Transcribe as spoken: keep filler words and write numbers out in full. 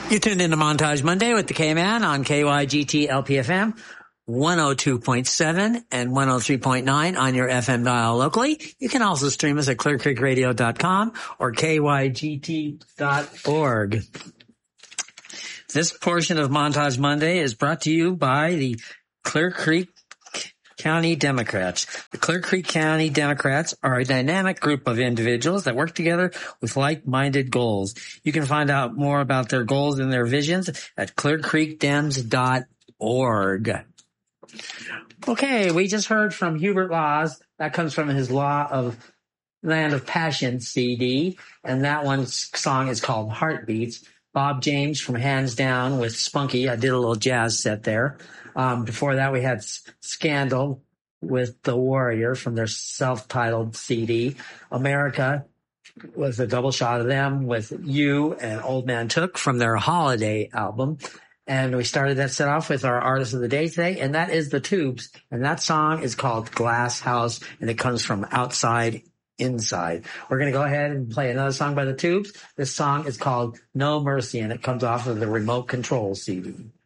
You tuned into Montage Monday with the K-Man on K Y G T L P F M, one oh two point seven and one oh three point nine on your F M dial locally. You can also stream us at clear creek radio dot com or K Y G T dot org. This portion of Montage Monday is brought to you by the Clear Creek County Democrats. The Clear Creek County Democrats are a dynamic group of individuals that work together with like-minded goals. You can find out more about their goals and their visions at clear creek dems dot org. Okay, we just heard from Hubert Laws. That comes from his Law of Land of Passion C D, and that one's song is called Heartbeats. Bob James from Hands Down with Spunky. I did a little jazz set there. Um, before that, we had Scandal with The Warrior from their self-titled C D. America was a double shot of them with You and Old Man Took from their Holiday album. And we started that set off with our artist of the day today, and that is The Tubes. And that song is called Glass House, and it comes from Outside Inside. We're going to go ahead and play another song by The Tubes. This song is called No Mercy, and it comes off of the Remote Control C D.